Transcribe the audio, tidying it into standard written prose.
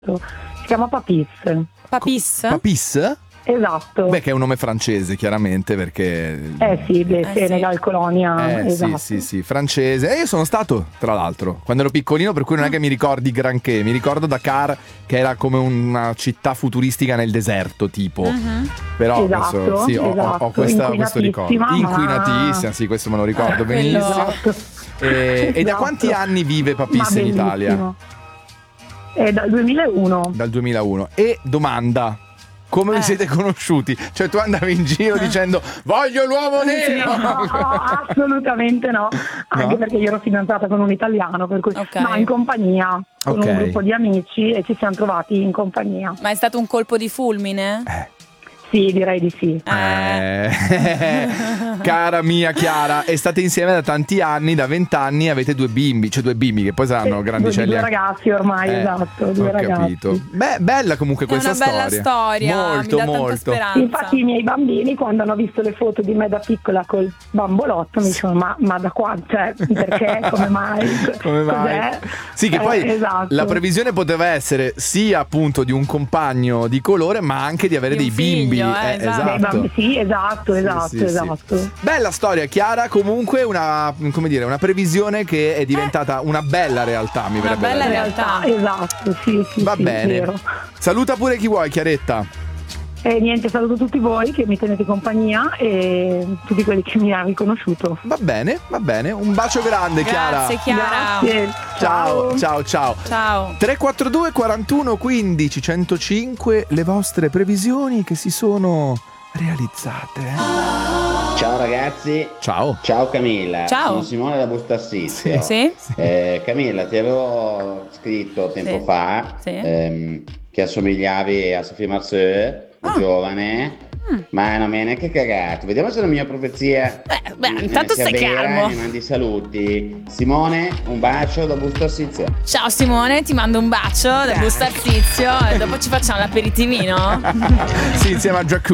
Si chiama Papis. Papis? Papis? Esatto. Beh, che è un nome francese, chiaramente, perché... Sì, Senegal, sì. Colonia. Esatto. Sì, francese. E io sono stato, tra l'altro, quando ero piccolino, per cui non è che mi ricordi granché. Mi ricordo Dakar, che era come una città futuristica nel deserto, tipo. Però Esatto, adesso, sì, ho questo ricordo. Inquinatissima, sì, questo me lo ricordo benissimo. Esatto. E da quanti anni vive Papis in Italia? Dal 2001. Dal 2001. E domanda: come vi siete conosciuti? Cioè, tu andavi in giro dicendo voglio l'uomo nero? No, assolutamente no. Anche perché io ero fidanzata con un italiano, per cui no, in compagnia, con un gruppo di amici, e ci siamo trovati in compagnia. Ma è stato un colpo di fulmine? Sì, direi di sì. Cara mia Chiara, e state insieme da tanti anni, da 20 anni, avete due bimbi che poi saranno grandicelli. Due ragazzi ormai, esatto, due ragazzi. Capito. Beh, bella comunque questa storia. È una bella storia, molto, mi dà molto. tanta speranza. Infatti i miei bambini, quando hanno visto le foto di me da piccola col bambolotto, mi dicono ma da qua, cioè, perché, come mai? Come mai? Sì, che poi esatto. la previsione poteva essere sia appunto di un compagno di colore, ma anche di avere dei bimbi. Esatto. Sì, esatto. Bella storia, Chiara. Comunque una previsione che è diventata una bella realtà, mi verrebbe da dire. Una bella realtà. Esatto, sì. Va bene. Vero. Saluta pure chi vuoi, Chiaretta. E niente, saluto tutti voi che mi tenete compagnia e tutti quelli che mi hanno riconosciuto. Va bene. Un bacio grande, Chiara. Grazie, Chiara. Grazie. Ciao. 342 41 15 105, le vostre previsioni che si sono realizzate. Ciao ragazzi. Ciao Camilla. Ciao. Sono Simone da Bustassizio. Sì. Camilla, ti avevo scritto tempo fa che assomigliavi a Sophie Marceau, giovane. Ma non mi hai neanche cagato. Vediamo se la mia profezia intanto stai calmo. Mi mandi saluti. Simone, un bacio da Bustassizio. Ciao Simone, ti mando un bacio da Bustarsizio e dopo ci facciamo l'aperitivino. Sì, insieme a Giacomo.